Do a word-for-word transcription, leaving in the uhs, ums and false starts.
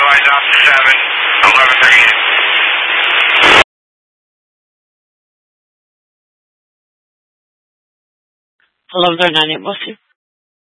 advise after seven, eleven thirty-eight. eleven thirty-nine, what's your